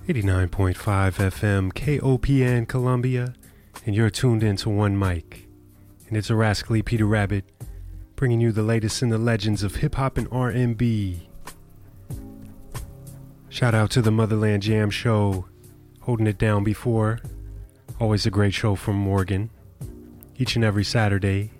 89.5 FM KOPN Columbia, and you're tuned in to One Mic. And it's a rascally Peter Rabbit, bringing you the latest in the legends of hip-hop and R&B. Shout out to the Motherland Jam Show, holding it down before. Always a great show from Morgan, each and every Saturday.